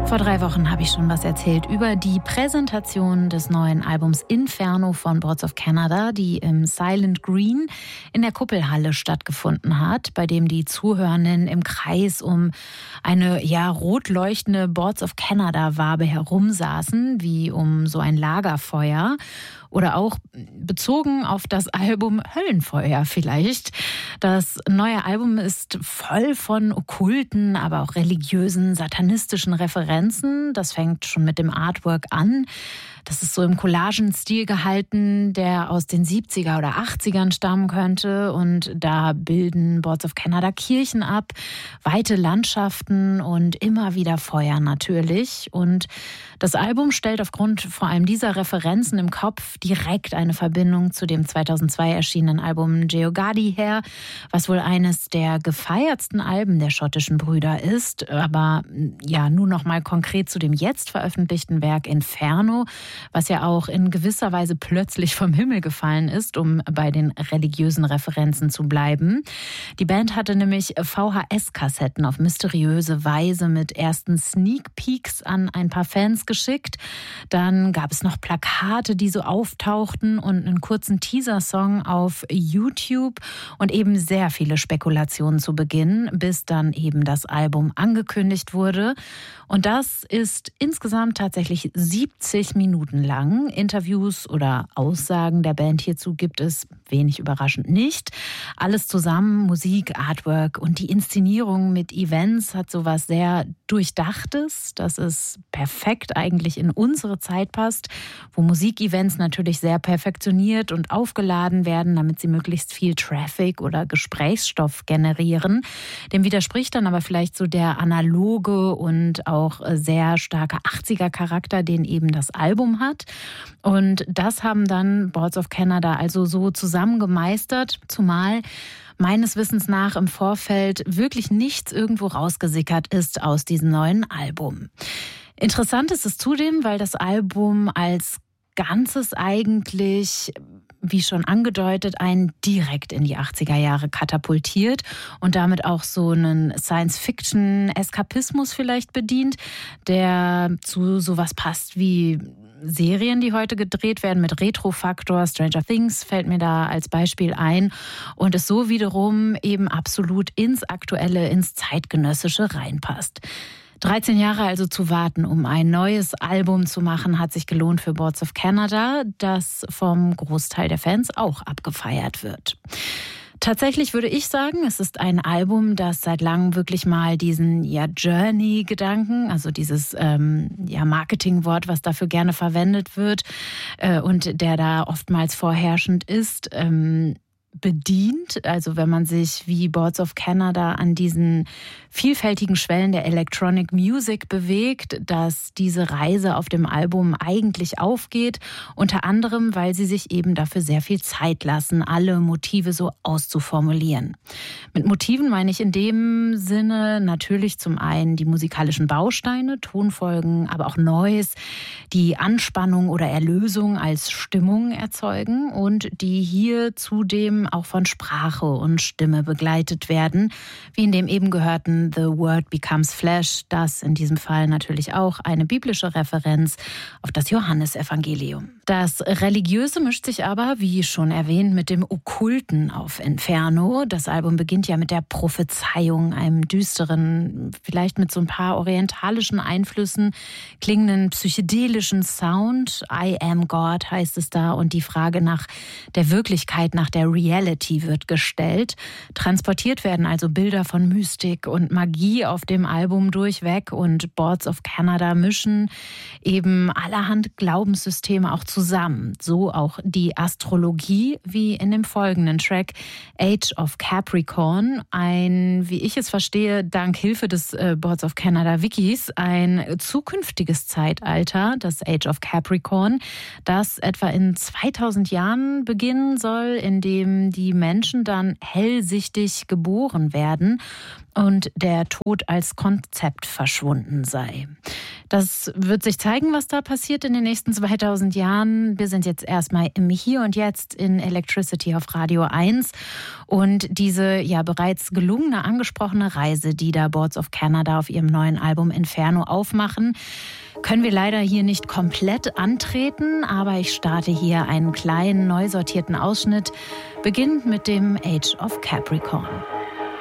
Vor 3 Wochen habe ich schon was erzählt über die Präsentation des neuen Albums Inferno von Boards of Canada, die im Silent Green in der Kuppelhalle stattgefunden hat, bei dem die Zuhörenden im Kreis um eine rot leuchtende Boards of Canada-Wabe herumsaßen, wie um so ein Lagerfeuer. Oder auch bezogen auf das Album Höllenfeuer vielleicht. Das neue Album ist voll von okkulten, aber auch religiösen, satanistischen Referenzen. Das fängt schon mit dem Artwork an. Das ist so im Collagenstil gehalten, der aus den 70er oder 80ern stammen könnte. Und da bilden Boards of Canada Kirchen ab, weite Landschaften und immer wieder Feuer natürlich. Und das Album stellt aufgrund vor allem dieser Referenzen im Kopf direkt eine Verbindung zu dem 2002 erschienenen Album Geogadi her, was wohl eines der gefeiertsten Alben der schottischen Brüder ist. Aber nun noch mal konkret zu dem jetzt veröffentlichten Werk Inferno, was ja auch in gewisser Weise plötzlich vom Himmel gefallen ist, um bei den religiösen Referenzen zu bleiben. Die Band hatte nämlich VHS-Kassetten auf mysteriöse Weise mit ersten Sneak Peeks an ein paar Fans geschickt. Dann gab es noch Plakate, die so auftauchten und einen kurzen Teaser-Song auf YouTube und eben sehr viele Spekulationen zu Beginn, bis dann eben das Album angekündigt wurde. Und das ist insgesamt tatsächlich 70 Minuten lang. Interviews oder Aussagen der Band hierzu gibt es, wenig überraschend, nicht. Alles zusammen, Musik, Artwork und die Inszenierung mit Events hat sowas sehr Durchdachtes, dass es perfekt eigentlich in unsere Zeit passt, wo Musikevents natürlich sehr perfektioniert und aufgeladen werden, damit sie möglichst viel Traffic oder Gesprächsstoff generieren. Dem widerspricht dann aber vielleicht so der analoge und auch sehr starke 80er-Charakter, den eben das Album hat. Und das haben dann Boards of Canada also so zusammen gemeistert, zumal meines Wissens nach im Vorfeld wirklich nichts irgendwo rausgesickert ist aus diesem neuen Album. Interessant ist es zudem, weil das Album als Ganzes eigentlich, wie schon angedeutet, einen direkt in die 80er Jahre katapultiert und damit auch so einen Science-Fiction-Eskapismus vielleicht bedient, der zu sowas passt wie Serien, die heute gedreht werden mit Retro-Faktor. Stranger Things fällt mir da als Beispiel ein und es so wiederum eben absolut ins Aktuelle, ins Zeitgenössische reinpasst. 13 Jahre also zu warten, um ein neues Album zu machen, hat sich gelohnt für Boards of Canada, das vom Großteil der Fans auch abgefeiert wird. Tatsächlich würde ich sagen, es ist ein Album, das seit langem wirklich mal diesen Journey-Gedanken, also dieses Marketingwort, was dafür gerne verwendet wird und der da oftmals vorherrschend ist, bedient. Also wenn man sich wie Boards of Canada an diesen vielfältigen Schwellen der Electronic Music bewegt, dass diese Reise auf dem Album eigentlich aufgeht, unter anderem, weil sie sich eben dafür sehr viel Zeit lassen, alle Motive so auszuformulieren. Mit Motiven meine ich in dem Sinne natürlich zum einen die musikalischen Bausteine, Tonfolgen, aber auch Noise, die Anspannung oder Erlösung als Stimmung erzeugen und die hier zudem auch von Sprache und Stimme begleitet werden, wie in dem eben gehörten The Word Becomes Flesh, das in diesem Fall natürlich auch eine biblische Referenz auf das Johannesevangelium. Das Religiöse mischt sich aber, wie schon erwähnt, mit dem Okkulten auf Inferno. Das Album beginnt ja mit der Prophezeiung, einem düsteren, vielleicht mit so ein paar orientalischen Einflüssen klingenden psychedelischen Sound. I am God heißt es da und die Frage nach der Wirklichkeit, nach der Reality wird gestellt. Transportiert werden also Bilder von Mystik und Magie auf dem Album durchweg und Boards of Canada mischen eben allerhand Glaubenssysteme auch zusammen. So auch die Astrologie, wie in dem folgenden Track Age of Capricorn. Ein, wie ich es verstehe, dank Hilfe des Boards of Canada Wikis, ein zukünftiges Zeitalter, das Age of Capricorn, das etwa in 2000 Jahren beginnen soll, in dem die Menschen dann hellsichtig geboren werden und der Tod als Konzept verschwunden sei. Das wird sich zeigen, was da passiert in den nächsten 2000 Jahren. Wir sind jetzt erstmal im Hier und Jetzt in Electricity auf Radio 1. Und diese ja bereits gelungene, angesprochene Reise, die da Boards of Canada auf ihrem neuen Album Inferno aufmachen, können wir leider hier nicht komplett antreten. Aber ich starte hier einen kleinen, neu sortierten Ausschnitt, beginnend mit dem Age of Capricorn.